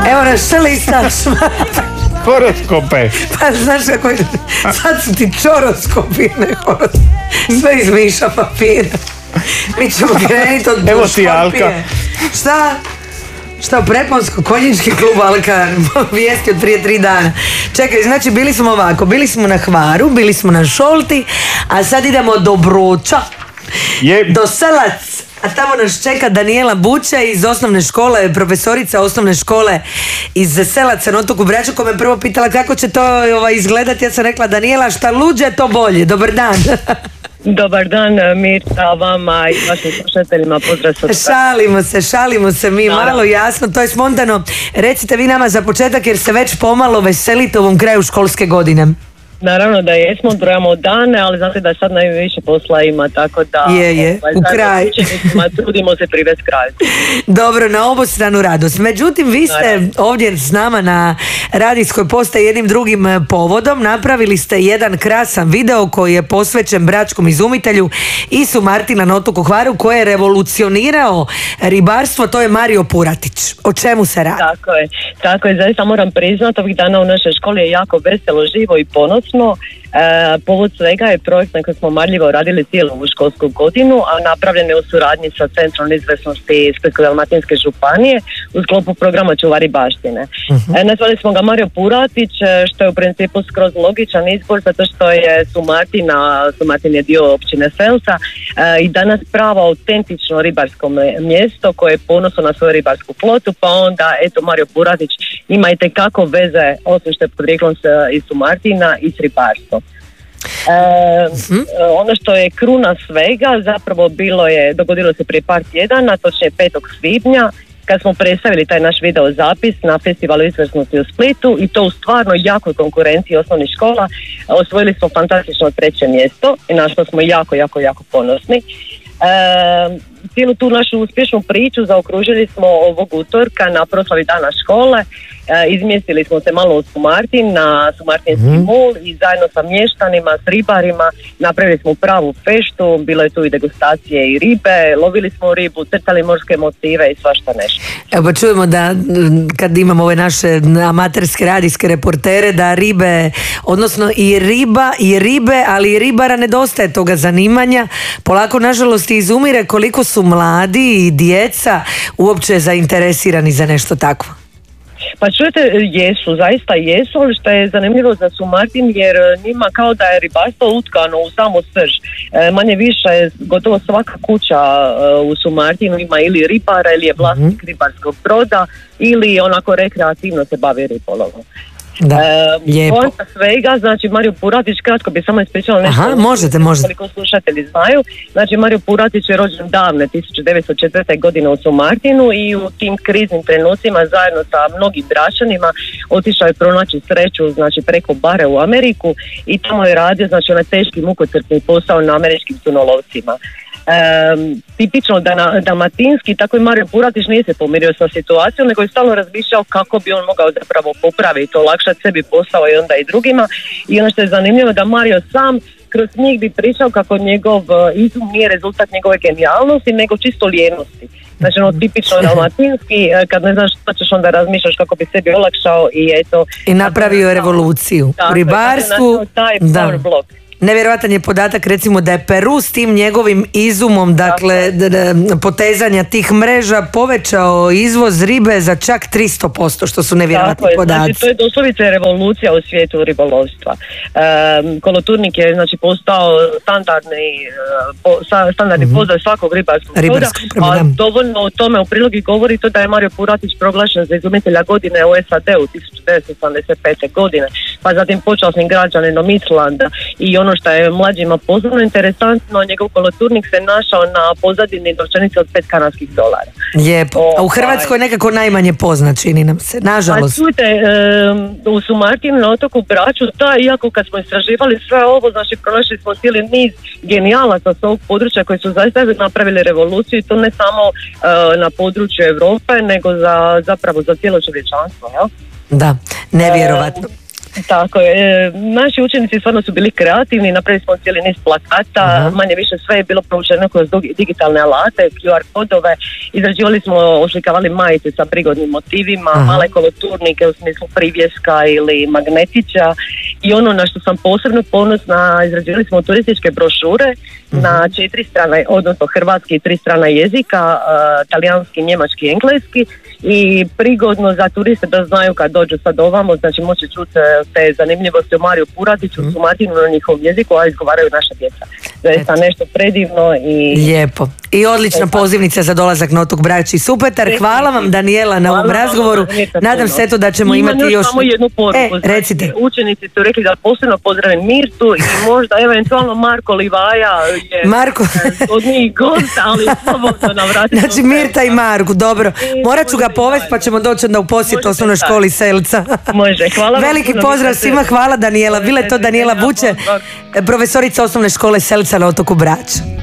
Evo nas lista. Horoskope. Pa znaš kako, sad su ti čoroskopi, ne horoskopi. Sve iz miša papira. Mi ćemo krenuti od Evo ti Alka. Šta, Preponsko, konjički klub Alka, vijesti od prije 3 dana. Čekaj, znači bili smo ovako, bili smo na Hvaru, bili smo na Šolti, a sad idemo do Broča, do Selac. A tamo nas čeka Danijela Buća iz osnovne škole, profesorica osnovne škole iz Selaca na otoku Braču, koja me prvo pitala kako će to izgledati. Ja sam rekla, Danijela, šta luđe to bolje. Dobar dan. Dobar dan, Mirta, vama i vašim slušateljima, pozdrav sa... Šalimo se mi, malo jasno, to je spontano. Recite vi nama za početak, jer se već pomalo veselite ovom kraju školske godine. Naravno da jesmo, brojamo dane, ali znate da sad najviše posla ima, tako da... Je, u kraj. Trudimo se privesti kraju. Dobro, na obostranu radost. Međutim, vi ste ovdje s nama na radijskoj postaji jednim drugim povodom. Napravili ste jedan krasan video koji je posvećen bračkom izumitelju Isu Martina na otoku Hvaru, koji je revolucionirao ribarstvo, to je Mario Puratić. O čemu se radi? Tako je, zaista moram priznati, ovih dana u našoj školi je jako veselo, živo i ponosno. Povod svega je projekt na kojem smo marljivo radili cijelu ovu školsku godinu, a napravljen je u suradnji sa Centrom izvrsnosti Splitsko-dalmatinske županije u sklopu programa Čuvari baštine. Nazvali smo ga Mario Puratić, što je u principu skroz logičan izbor, zato što je Sumartin je dio općine Felsa i danas pravo autentično ribarsko mjesto koje je ponosno na svoju ribarsku flotu, pa onda eto Mario Puratić ima itekako veze, osim što je podrijetlom iz Sumartina, i s ribarstvom. Ono što je kruna svega zapravo dogodilo se prije par tjedana, točnije 5. svibnja, kad smo predstavili taj naš video zapis na festivalu izvrsnosti u Splitu, i to u stvarno jakoj konkurenciji osnovnih škola. Osvojili smo fantastično 3. mjesto i na što smo jako ponosni. Cijelu tu našu uspješnu priču zaokružili smo ovog utorka na proslavi dana škole. Izmjestili smo se malo u Sumartin, na Sumartinski mol, i zajedno sa mještanima, s ribarima napravili smo pravu feštu. Bilo je tu i degustacije i ribe, lovili smo ribu, crtali morske motive i svašta nešto. Evo čujemo da kad imamo ove naše amaterske radijske reportere, da ribe, odnosno i ribe, ali i ribara nedostaje toga zanimanja. Polako nažalost izumire. Koliko su mladi i djeca uopće zainteresirani za nešto takvo? Pa čujete, zaista jesu, ali što je zanimljivo za Sumartin, jer njima kao da je ribarstvo utkano u samu srž. Manje više, gotovo svaka kuća u Sumartinu ima ili ribara, ili je vlasnik ribarskog broda, ili onako rekreativno se bavi ribolovom. Poanta svega, znači Mario Puratić, kratko bi samo ispričala nešto. Aha, možete. Koliko slušatelji znaju. Znači Mario Puratić je rođen davne 1904. godine u Sumartinu i u tim kriznim trenucima zajedno sa mnogim bračanima otišao je pronaći sreću, znači preko bare u Ameriku, i tamo je radio, znači onaj teški mukotrpni posao na američkim tunolovcima. Tipično dalmatinski, tako i Mario Puratić nije se pomirio sa situacijom, nego je stalno razmišljao kako bi on mogao zapravo popraviti, olakšati sebi posao i onda i drugima. I ono što je zanimljivo, da Mario sam kroz njih bi pričao kako njegov izum nije rezultat njegove genijalnosti, nego čisto lijenosti. Znači ono tipično dalmatinski, kad ne znaš što ćeš, onda razmišljaš kako bi sebi olakšao i eto... I napravio revoluciju u ribarstvu. Taj power block. Nevjerojatan je podatak, recimo, da je Peru s tim njegovim izumom, dakle potezanja tih mreža, povećao izvoz ribe za čak 300%, što su nevjerojatni podaci. Znači to je doslovice revolucija u svijetu ribolovstva. Koloturnik je znači postao standardni pozdrav svakog ribarskog broda, a dovoljno o tome u prilogi govori to da je Mario Puratić proglašen za izumitelja godine u SAD-u 1985. godine, pa zatim počasnim građaninom Islanda. I ono što je mlađima posebno interesantno, njegov koloturnik se našao na pozadini novčanice od $5. Lijepo. A u Hrvatskoj nekako najmanje poznat, čini nam se, nažalost. A čujte, u Sumartinu na otoku Braču, iako kad smo istraživali sve ovo, znači pronašli smo cijeli niz genijalaca s ovog područja koji su zaista napravili revoluciju, i to ne samo na području Europe, nego zapravo za cijelo čovječanstvo. Da, nevjerovatno. Tako je, naši učenici stvarno su bili kreativni, napravili smo cijeli niz plakata, manje više sve je bilo provučeno kroz digitalne alate, QR kodove, izrađivali smo, oslikavali majice sa prigodnim motivima, male koloturnike u smislu privjeska ili magnetića i ono na što sam posebno ponosna, izrađivali smo turističke brošure na 4 strane, odnosno hrvatski i 3 strana jezika, talijanski, njemački i engleski i prigodno za turiste da znaju kad dođu sad ovamo, znači moći čuti te zanimljivosti o Mariju Puratiću, su Martinu na njihovom jeziku, a izgovaraju naša djeca. Zaista nešto predivno i... Lijepo. I odlična pozivnica za dolazak na otok Brač i Supetar. Hvala vam, Danijela, na ovom razgovoru. Nadam se to da ćemo imati još... samo jednu poruku. Recite. Učenici su rekli da posebno pozdravim Mirtu i možda eventualno Marko Livaja je od njih gost, ali slobodno navratiti. Znači Mirta i Marku, dobro. Morat ću ga povesti pa ćemo doći onda u posjet osnovnoj školi Selca. Može, hvala. Veliki pozdrav svima, hvala Danijela. Bila je to Danijela Buče, profesorica osnovne škole Selca na otoku Brač.